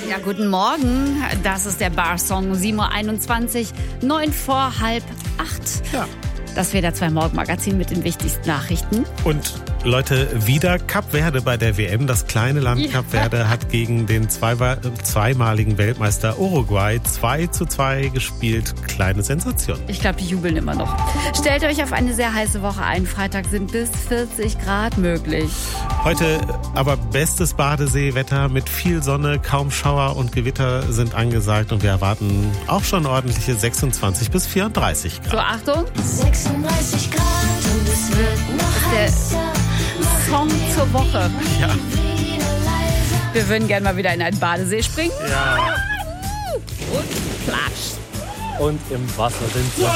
Ja, guten Morgen. Das ist der Bar-Song 7.21 Uhr, 9 vor halb 8. Ja. Das WDR 2 Morgenmagazin mit den wichtigsten Nachrichten. Und Leute, wieder Kap Verde bei der WM. Das kleine Land Kap Verde hat gegen den zweimaligen Weltmeister Uruguay 2:2 gespielt. Kleine Sensation. Ich glaube, die jubeln immer noch. Stellt euch auf eine sehr heiße Woche ein. Freitag sind bis 40 Grad möglich. Heute aber bestes Badeseewetter mit viel Sonne, kaum Schauer und Gewitter sind angesagt. Und wir erwarten auch schon ordentliche 26 bis 34 Grad. So, Achtung. 36 Grad und es wird noch Der heißer. Song zur Woche. Ja. Wir würden gerne mal wieder in einen Badesee springen. Ja. Und platsch. Und im Wasser sind sie.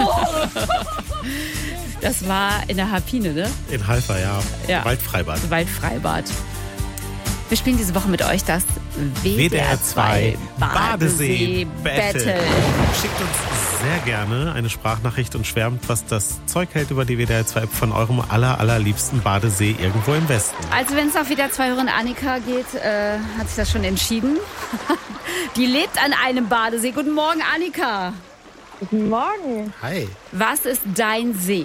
Das war in der Harpine, ne? In Halver, ja. Ja. Waldfreibad. Waldfreibad. Wir spielen diese Woche mit euch das WDR 2 Badesee Battle. Schickt uns sehr gerne eine Sprachnachricht und schwärmt, was das Zeug hält über die WDR 2 App von eurem allerliebsten Badesee irgendwo im Westen. Also wenn es auf WDR 2 Hörerin Annika geht, hat sich das schon entschieden. Die lebt an einem Badesee. Guten Morgen, Annika. Guten Morgen. Hi. Was ist dein See?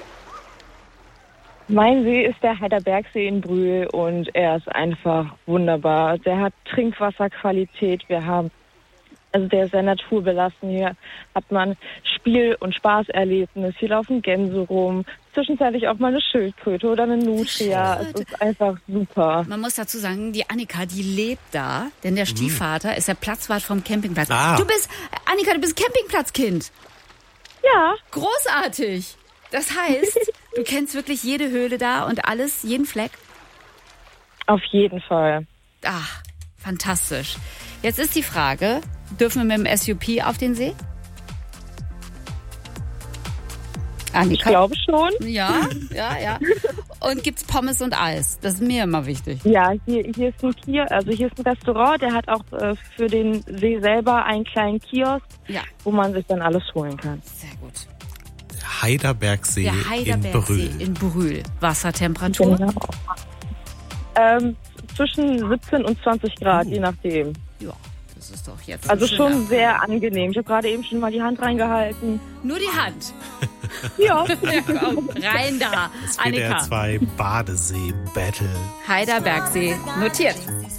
Mein See ist der Heiderbergsee in Brühl und er ist einfach wunderbar. Der hat Trinkwasserqualität. Der ist sehr naturbelassen. Hier hat man Spiel- und Spaßerlebnis. Hier laufen Gänse rum. Zwischenzeitlich auch mal eine Schildkröte oder eine Nutria. Es ist einfach super. Man muss dazu sagen, die Annika, die lebt da, denn der Stiefvater ist der Platzwart vom Campingplatz. Ah. Annika, du bist Campingplatzkind. Ja, Großartig. Das heißt, du kennst wirklich jede Höhle da und alles, jeden Fleck? auf jeden Fall. Ach, fantastisch. Jetzt ist die Frage, dürfen wir mit dem SUP auf den See? Annika? Ich glaube schon. Ja. Und gibt's Pommes und Eis? Das ist mir immer wichtig. Ja, hier ist hier ist ein Restaurant, der hat auch für den See selber einen kleinen Kiosk, Ja, wo man sich dann alles holen kann. sehr gut. Heiderbergsee, Der Heiderbergsee in Brühl. in Brühl. Wassertemperatur? Genau. Zwischen 17 und 20 Grad, je nachdem. Ja, das ist doch jetzt. Also ein schöner- schon sehr angenehm. Ich habe gerade eben schon mal die Hand reingehalten. Nur die Hand. Ja. Ja, komm, rein da. Das WDR Annika. 2 Badesee Battle. Heiderbergsee notiert.